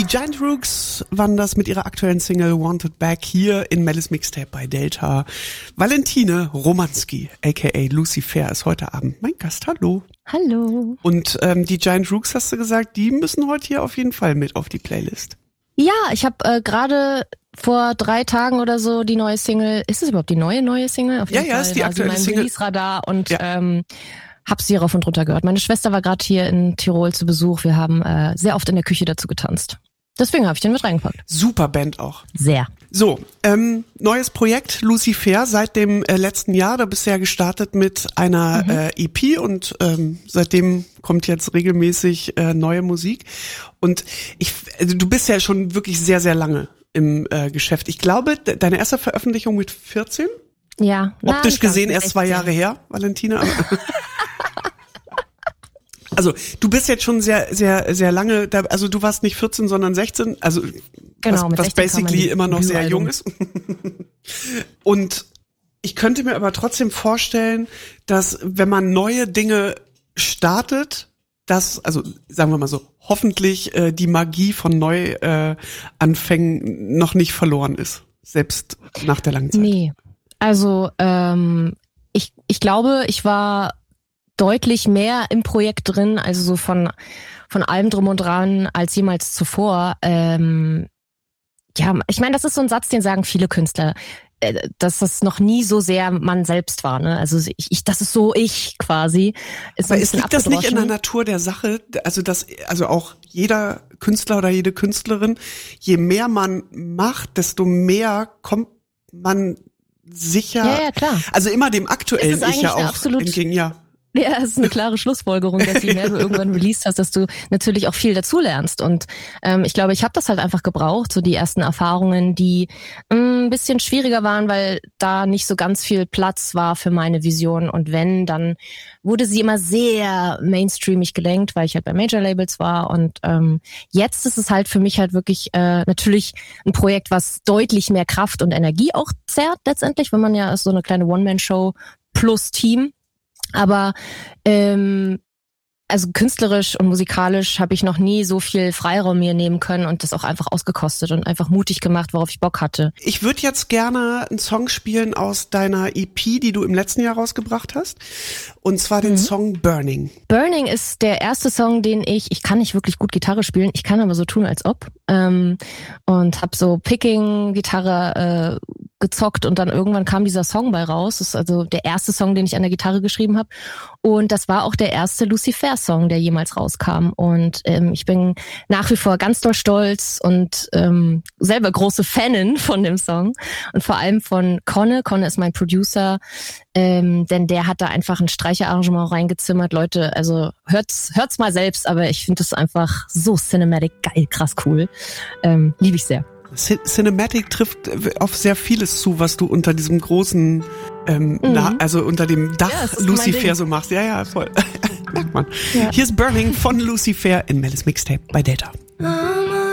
Die Giant Rooks waren das mit ihrer aktuellen Single Wanted Back hier in Melis Mixtape bei Delta. Valentine Romanski, aka Lucifer, ist heute Abend mein Gast. Hallo. Hallo. Und die Giant Rooks, hast du gesagt, die müssen heute hier auf jeden Fall mit auf die Playlist. Ja, ich habe gerade vor 3 Tagen oder so die neue Single, ist es überhaupt die neue Single? Auf jeden Ja, Fall ist die aktuelle Single. Release-Radar und ja. hab sie rauf und runter gehört. Meine Schwester war gerade hier in Tirol zu Besuch. Wir haben sehr oft in der Küche dazu getanzt. Deswegen habe ich den mit reingepackt. Super Band auch. Sehr. So, neues Projekt Lucifer seit dem letzten Jahr. Da bist du ja gestartet mit einer EP und seitdem kommt jetzt regelmäßig neue Musik. Und du bist ja schon wirklich sehr, sehr lange im Geschäft. Ich glaube, deine erste Veröffentlichung mit 14? Ja. Optisch gesehen erst 2 Jahre her, Valentina. Also du bist jetzt schon sehr, sehr, sehr lange, also du warst nicht 14, sondern 16, also genau, was basically immer noch sehr jung ist. Und ich könnte mir aber trotzdem vorstellen, dass wenn man neue Dinge startet, dass, also sagen wir mal so, hoffentlich die Magie von Neuanfängen noch nicht verloren ist, selbst nach der langen Zeit. Nee, also ich glaube, ich war deutlich mehr im Projekt drin, also so von allem drum und dran als jemals zuvor. Ja, ich meine, das ist so ein Satz, den sagen viele Künstler, dass das noch nie so sehr man selbst war. Ne? Also das ist so ich quasi. Ist aber liegt das nicht in der Natur der Sache? Also auch jeder Künstler oder jede Künstlerin, je mehr man macht, desto mehr kommt man sicher. Ja, klar. Also immer dem aktuellen Ich ja auch entgegen, ja. Ja, es ist eine klare Schlussfolgerung, dass je mehr du irgendwann released hast, dass du natürlich auch viel dazulernst. Und ich glaube, ich habe das halt einfach gebraucht, so die ersten Erfahrungen, die ein bisschen schwieriger waren, weil da nicht so ganz viel Platz war für meine Vision. Und wenn, dann wurde sie immer sehr mainstreamig gelenkt, weil ich halt bei Major-Labels war. Und jetzt ist es halt für mich halt wirklich natürlich ein Projekt, was deutlich mehr Kraft und Energie auch zerrt letztendlich, wenn man ja ist so eine kleine One-Man-Show plus Team. Aber also künstlerisch und musikalisch habe ich noch nie so viel Freiraum mir nehmen können und das auch einfach ausgekostet und einfach mutig gemacht, worauf ich Bock hatte. Ich würde jetzt gerne einen Song spielen aus deiner EP, die du im letzten Jahr rausgebracht hast. Und zwar den Song Burning. Burning ist der erste Song, den ich kann nicht wirklich gut Gitarre spielen, ich kann aber so tun, als ob. Und habe so Picking-Gitarre gezockt und dann irgendwann kam dieser Song bei raus. Das ist also der erste Song, den ich an der Gitarre geschrieben habe. Und das war auch der erste Lucifer-Song, der jemals rauskam. Und ich bin nach wie vor ganz doll stolz und selber große Fanin von dem Song. Und vor allem von Conne. Conne ist mein Producer, denn der hat da einfach ein Streicherarrangement reingezimmert. Leute, also hört's mal selbst, aber ich finde das einfach so cinematic, geil, krass cool. Liebe ich sehr. Cinematic trifft auf sehr vieles zu, was du unter diesem großen, also unter dem Dach Lucifer so machst. Ja, voll. Merkt man. Ja. Hier ist Burning von Lucifer in Melis Mixtape bei Delta.